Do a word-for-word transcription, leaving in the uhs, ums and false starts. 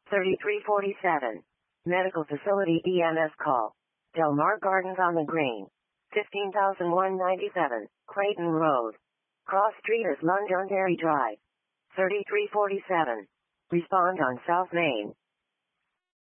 thirty-three forty-seven. Medical facility E M S call. Del Mar Gardens on the Green. fifteen thousand one hundred ninety-seven, Clayton Road. Cross Street is Londonderry Drive. thirty-three forty-seven. Respond on South Main.